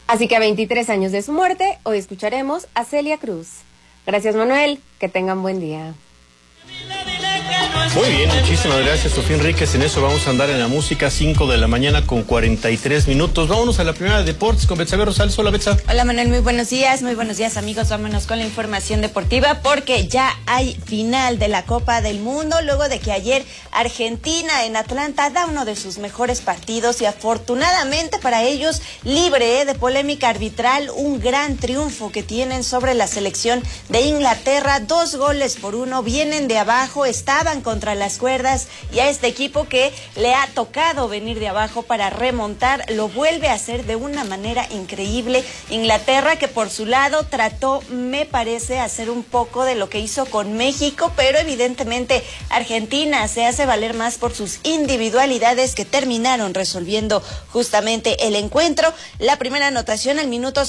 Así que a 23 años de su muerte, hoy escucharemos a Celia Cruz. Gracias, Manuel, que tengan buen día. Muy bien, muchísimas gracias, Sofía Enríquez. En eso vamos a andar en la música, 5 de la mañana con 43 minutos. Vámonos a la primera de deportes con Betsabe Rosales. Hola, Betsa. Hola, Manuel, muy buenos días, amigos. Vámonos con la información deportiva porque ya hay final de la Copa del Mundo, luego de que ayer Argentina en Atlanta da uno de sus mejores partidos y afortunadamente para ellos, libre de polémica arbitral, un gran triunfo que tienen sobre la selección de Inglaterra, 2-1, vienen de abajo, estaban contra las cuerdas y a este equipo que le ha tocado venir de abajo para remontar, lo vuelve a hacer de una manera increíble. Inglaterra, que por su lado trató, me parece, hacer un poco de lo que hizo con México, pero evidentemente Argentina se hace valer más por sus individualidades que terminaron resolviendo justamente el encuentro. La primera anotación al minuto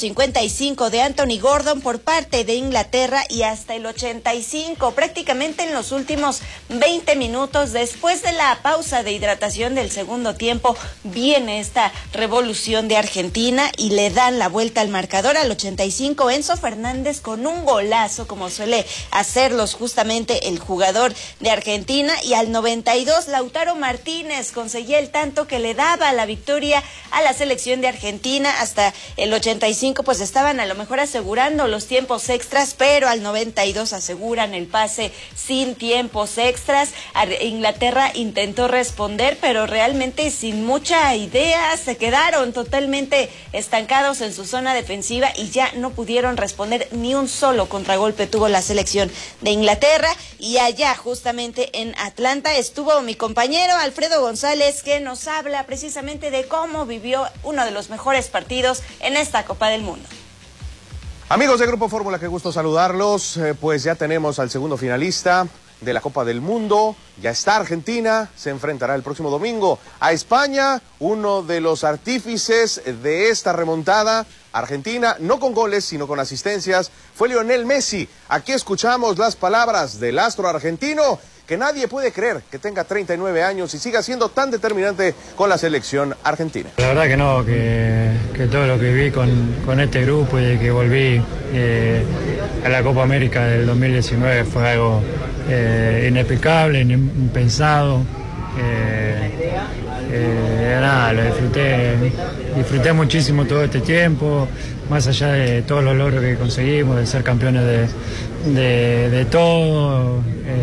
55 de Anthony Gordon por parte de Inglaterra y hasta el 85, prácticamente en los últimos 20 minutos después de la pausa de hidratación del segundo tiempo, viene esta revolución de Argentina y le dan la vuelta al marcador. Al 85, Enzo Fernández con un golazo, como suele hacerlos justamente el jugador de Argentina, y al 92, Lautaro Martínez conseguía el tanto que le daba la victoria a la selección de Argentina. Hasta el 85 pues estaban a lo mejor asegurando los tiempos extras, pero al 92 aseguran el pase sin tiempos extras. Inglaterra intentó responder, pero realmente sin mucha idea, se quedaron totalmente estancados en su zona defensiva y ya no pudieron responder. Ni un solo contragolpe tuvo la selección de Inglaterra. Y allá justamente en Atlanta estuvo mi compañero Alfredo González, que nos habla precisamente de cómo vivió uno de los mejores partidos en esta Copa del Mundo. Amigos de Grupo Fórmula, qué gusto saludarlos. Pues ya tenemos al segundo finalista de la Copa del Mundo. Ya está Argentina, se enfrentará el próximo domingo a España, uno de los artífices de esta remontada. Argentina, no con goles, sino con asistencias, fue Lionel Messi. Aquí escuchamos las palabras del astro argentino, que nadie puede creer que tenga 39 años y siga siendo tan determinante con la selección argentina. La verdad que no, que todo lo que viví con este grupo y de que volví a la Copa América del 2019 fue algo inexplicable, impensado. Nada, lo disfruté muchísimo todo este tiempo, más allá de todos los logros que conseguimos, de ser campeones de todo,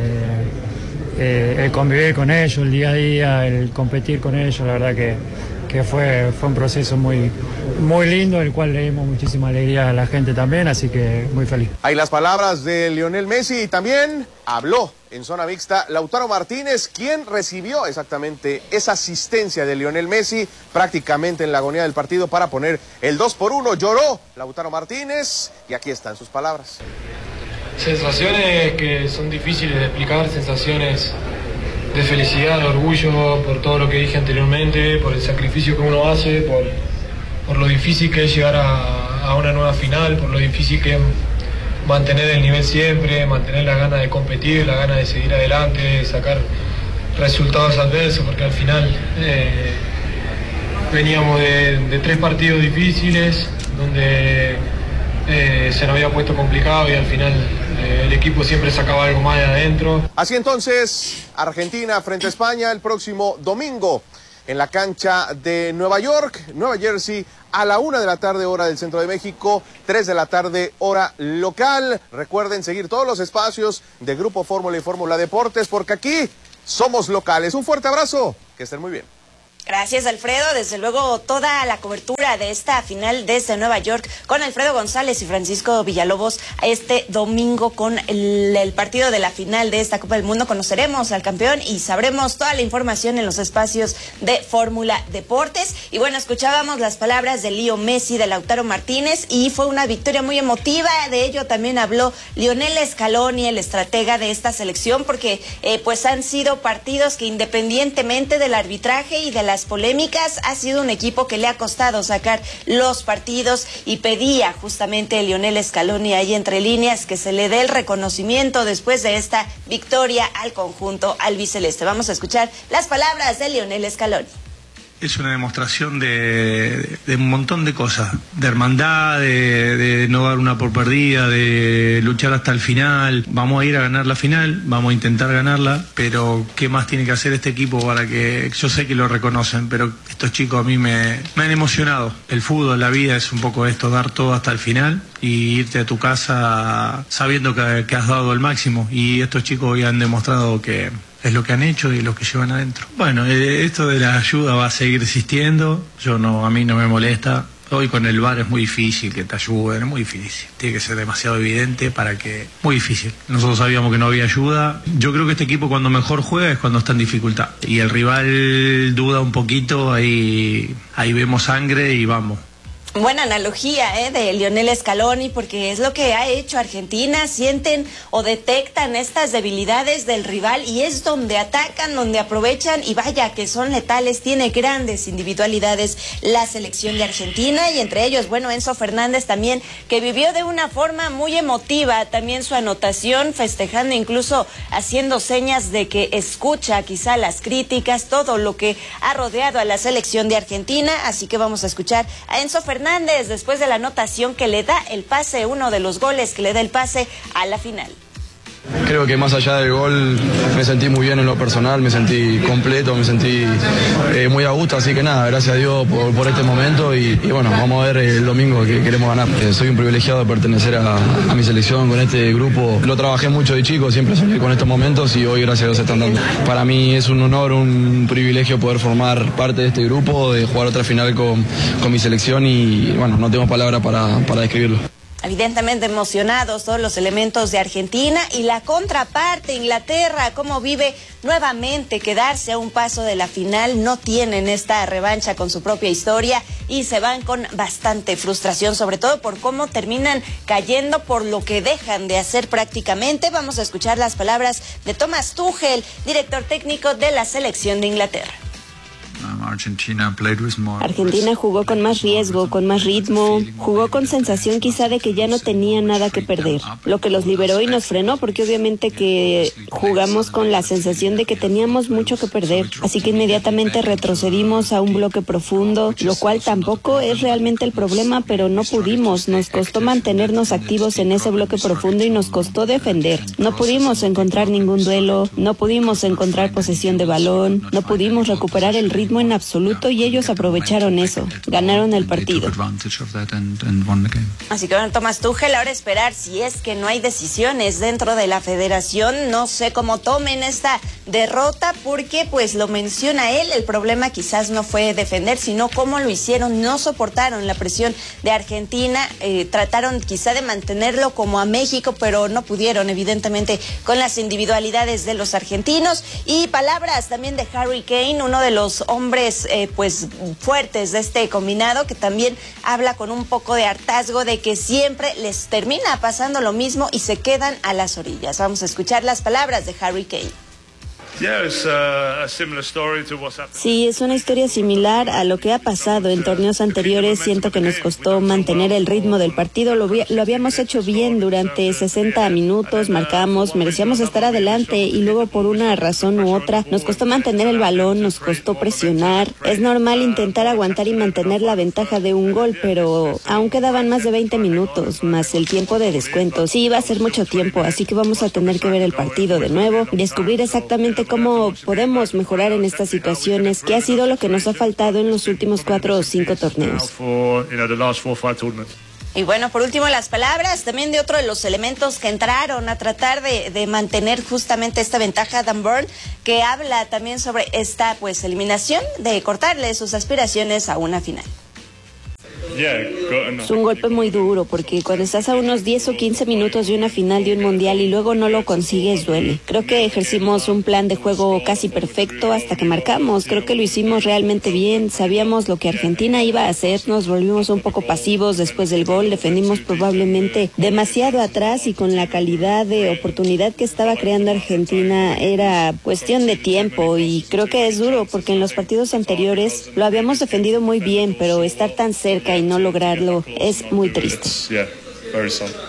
el convivir con ellos, el día a día, el competir con ellos, la verdad que fue un proceso muy lindo, el cual le dimos muchísima alegría a la gente también, así que muy feliz. Hay las palabras de Lionel Messi y también habló en zona mixta Lautaro Martínez, quien recibió exactamente esa asistencia de Lionel Messi prácticamente en la agonía del partido para poner el 2-1. Lloró Lautaro Martínez y aquí están sus palabras. Sensaciones que son difíciles de explicar, sensaciones de felicidad, de orgullo por todo lo que dije anteriormente, por el sacrificio que uno hace, por lo difícil que es llegar a una nueva final, por lo difícil que es mantener el nivel siempre, mantener la gana de competir, la gana de seguir adelante, de sacar resultados adversos, porque al final veníamos de 3 partidos difíciles, donde se nos había puesto complicado y al final el equipo siempre sacaba algo más de adentro. Así entonces, Argentina frente a España el próximo domingo en la cancha de Nueva York, Nueva Jersey, a la 1 de la tarde, hora del centro de México, 3 de la tarde, hora local. Recuerden seguir todos los espacios de Grupo Fórmula y Fórmula Deportes, porque aquí somos locales. Un fuerte abrazo, que estén muy bien. Gracias, Alfredo. Desde luego, toda la cobertura de esta final desde Nueva York con Alfredo González y Francisco Villalobos este domingo con el partido de la final de esta Copa del Mundo. Conoceremos al campeón y sabremos toda la información en los espacios de Fórmula Deportes. Y bueno, escuchábamos las palabras de Leo Messi, de Lautaro Martínez, y fue una victoria muy emotiva. De ello también habló Lionel Scaloni, el estratega de esta selección, porque pues han sido partidos que, independientemente del arbitraje y de las polémicas, ha sido un equipo que le ha costado sacar los partidos, y pedía justamente Lionel Scaloni ahí entre líneas que se le dé el reconocimiento después de esta victoria al conjunto albiceleste. Vamos a escuchar las palabras de Lionel Scaloni. es una demostración de un montón de cosas, de hermandad, de no dar una por perdida, de luchar hasta el final. Vamos a ir a ganar la final, vamos a intentar ganarla, pero ¿qué más tiene que hacer este equipo para que, yo sé que lo reconocen, pero estos chicos a mí me han emocionado? El fútbol, la vida es un poco esto, dar todo hasta el final y irte a tu casa sabiendo que has dado el máximo, y estos chicos hoy han demostrado que es lo que han hecho y lo que llevan adentro. Bueno, esto de la ayuda va a seguir existiendo, a mí no me molesta. Hoy con el VAR es muy difícil que te ayuden, es muy difícil. Tiene que ser demasiado evidente para que... Muy difícil. Nosotros sabíamos que no había ayuda. Yo creo que este equipo cuando mejor juega es cuando está en dificultad. Y el rival duda un poquito, ahí vemos sangre y vamos. Buena analogía de Lionel Scaloni, porque es lo que ha hecho Argentina. Sienten o detectan estas debilidades del rival y es donde atacan, donde aprovechan, y vaya que son letales. Tiene grandes individualidades la selección de Argentina, y entre ellos, bueno, Enzo Fernández también, que vivió de una forma muy emotiva también su anotación, festejando, incluso haciendo señas de que escucha quizá las críticas, todo lo que ha rodeado a la selección de Argentina. Así que vamos a escuchar a Enzo Fernández después de la anotación que le da el pase, uno de los goles que le da el pase a la final. Creo que más allá del gol me sentí muy bien en lo personal, me sentí completo, me sentí muy a gusto, así que nada, gracias a Dios por este momento y bueno, vamos a ver el domingo que queremos ganar. Soy un privilegiado de pertenecer a mi selección con este grupo. Lo trabajé mucho de chico, siempre soñé con estos momentos y hoy gracias a Dios se están dando. Para mí es un honor, un privilegio poder formar parte de este grupo, de jugar otra final con mi selección y bueno, no tengo palabras para describirlo. Evidentemente emocionados todos los elementos de Argentina, y la contraparte, Inglaterra, cómo vive nuevamente quedarse a un paso de la final. No tienen esta revancha con su propia historia y se van con bastante frustración, sobre todo por cómo terminan cayendo, por lo que dejan de hacer prácticamente. Vamos a escuchar las palabras de Thomas Tuchel, director técnico de la selección de Inglaterra. Argentina jugó con más riesgo, con más ritmo, jugó con sensación quizá de que ya no tenía nada que perder, lo que los liberó y nos frenó, porque obviamente que jugamos con la sensación de que teníamos mucho que perder, así que inmediatamente retrocedimos a un bloque profundo, lo cual tampoco es realmente el problema, pero no pudimos, nos costó mantenernos activos en ese bloque profundo y nos costó defender, no pudimos encontrar ningún duelo, no pudimos encontrar posesión de balón, no pudimos recuperar el ritmo en absoluto y ellos aprovecharon eso, ganaron el partido. Así que bueno, Thomas Tuchel, ahora esperar si es que no hay decisiones dentro de la federación. No sé cómo tomen esta derrota, porque pues lo menciona él, el problema quizás no fue defender, sino cómo lo hicieron. No soportaron la presión de Argentina, trataron quizá de mantenerlo como a México, pero no pudieron, evidentemente, con las individualidades de los argentinos. Y palabras también de Harry Kane, uno de los hombres pues fuertes de este combinado, que también habla con un poco de hartazgo de que siempre les termina pasando lo mismo y se quedan a las orillas. Vamos a escuchar las palabras de Harry Kane. Sí, es una historia similar a lo que ha pasado en torneos anteriores. Siento que nos costó mantener el ritmo del partido. Lo habíamos hecho bien durante 60 minutos, marcamos, merecíamos estar adelante y luego por una razón u otra nos costó mantener el balón, nos costó presionar. Es normal intentar aguantar y mantener la ventaja de un gol, pero aún quedaban más de 20 minutos, más el tiempo de descuento. Sí, va a ser mucho tiempo, así que vamos a tener que ver el partido de nuevo, descubrir exactamente cómo podemos mejorar en estas situaciones, que ha sido lo que nos ha faltado en los últimos 4 o 5 torneos. Y bueno, por último, las palabras también de otro de los elementos que entraron a tratar de mantener justamente esta ventaja, Dan Burn, que habla también sobre esta pues eliminación, de cortarle sus aspiraciones a una final. Es un golpe muy duro, porque cuando estás a unos 10 o 15 minutos de una final de un mundial y luego no lo consigues, duele. Creo que ejercimos un plan de juego casi perfecto hasta que marcamos. Creo que lo hicimos realmente bien. Sabíamos lo que Argentina iba a hacer. Nos volvimos un poco pasivos después del gol. Defendimos probablemente demasiado atrás, y con la calidad de oportunidad que estaba creando Argentina era cuestión de tiempo, y creo que es duro porque en los partidos anteriores lo habíamos defendido muy bien, pero estar tan cerca y no lograrlo es muy triste.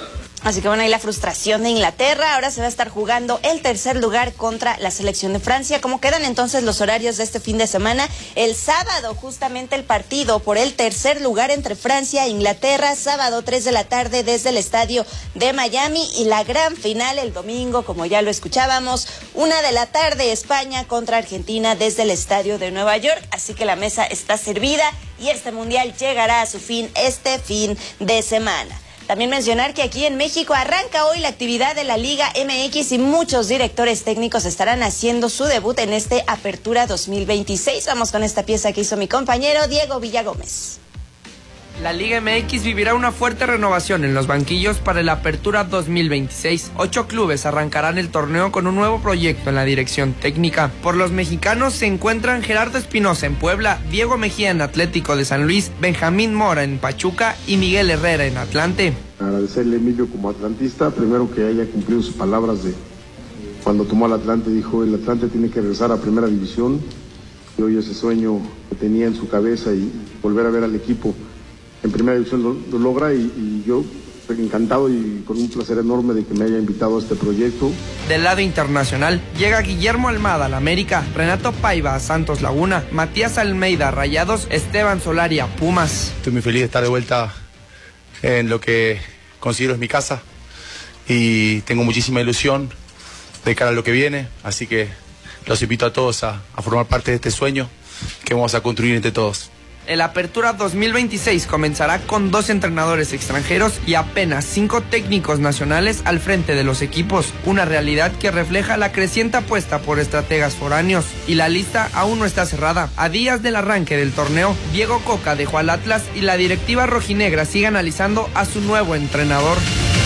Así que bueno, ahí la frustración de Inglaterra. Ahora se va a estar jugando el tercer lugar contra la selección de Francia. ¿Cómo quedan entonces los horarios de este fin de semana? El sábado, justamente el partido por el tercer lugar entre Francia e Inglaterra. Sábado, 3 de la tarde desde el estadio de Miami. Y la gran final el domingo, como ya lo escuchábamos, 1 de la tarde, España contra Argentina desde el estadio de Nueva York. Así que la mesa está servida y este mundial llegará a su fin este fin de semana. También mencionar que aquí en México arranca hoy la actividad de la Liga MX y muchos directores técnicos estarán haciendo su debut en este Apertura 2026. Vamos con esta pieza que hizo mi compañero Diego Villagómez. La Liga MX vivirá una fuerte renovación en los banquillos para la Apertura 2026. 8 clubes arrancarán el torneo con un nuevo proyecto en la dirección técnica. Por los mexicanos se encuentran Gerardo Espinosa en Puebla, Diego Mejía en Atlético de San Luis, Benjamín Mora en Pachuca y Miguel Herrera en Atlante. Agradecerle a Emilio como atlantista, primero que haya cumplido sus palabras de cuando tomó al Atlante, dijo el Atlante tiene que regresar a Primera División, y hoy ese sueño que tenía en su cabeza y volver a ver al equipo en Primera División lo logra y yo estoy encantado y con un placer enorme de que me haya invitado a este proyecto. Del lado internacional llega Guillermo Almada al América, Renato Paiva a Santos Laguna, Matías Almeida a Rayados, Esteban Solari a Pumas. Estoy muy feliz de estar de vuelta en lo que considero es mi casa y tengo muchísima ilusión de cara a lo que viene, así que los invito a todos a formar parte de este sueño que vamos a construir entre todos. El Apertura 2026 comenzará con 2 entrenadores extranjeros y apenas 5 técnicos nacionales al frente de los equipos, una realidad que refleja la creciente apuesta por estrategas foráneos. Y la lista aún no está cerrada. A días del arranque del torneo, Diego Coca dejó al Atlas y la directiva rojinegra sigue analizando a su nuevo entrenador.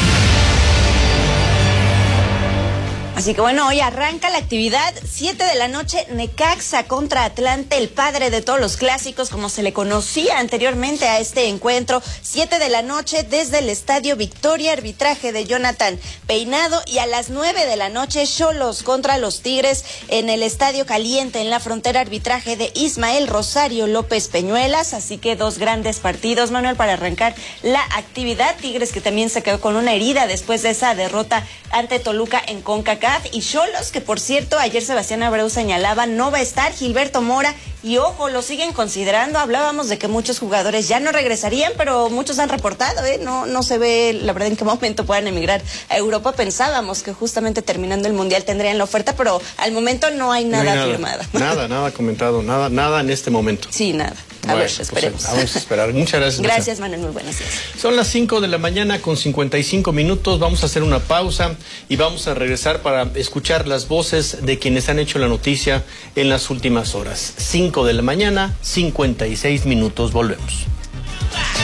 Así que bueno, hoy arranca la actividad, 7 de la noche, Necaxa contra Atlante, el padre de todos los clásicos, como se le conocía anteriormente a este encuentro. 7 de la noche desde el Estadio Victoria, arbitraje de Jonathan Peinado, y a las 9 de la noche, Xolos contra los Tigres en el Estadio Caliente, en la Frontera, arbitraje de Ismael Rosario López Peñuelas. Así que 2 grandes partidos, Manuel, para arrancar la actividad. Tigres que también se quedó con una herida después de esa derrota ante Toluca en CONCACAF. Y Xolos, que por cierto, ayer Sebastián Abreu señalaba, no va a estar Gilberto Mora, y ojo, lo siguen considerando. Hablábamos de que muchos jugadores ya no regresarían, pero muchos han reportado, no se ve, la verdad, en qué momento puedan emigrar a Europa. Pensábamos que justamente terminando el Mundial tendrían la oferta, pero al momento no hay nada firmado. Nada comentado, nada en este momento. Sí, nada. A ver, esperemos. Pues, vamos a esperar. Muchas gracias. Gracias, Manuel. Muy buenos días. Son las 5 de la mañana con 55 minutos. Vamos a hacer una pausa y vamos a regresar para escuchar las voces de quienes han hecho la noticia en las últimas horas. 5 de la mañana, 56 minutos. Volvemos.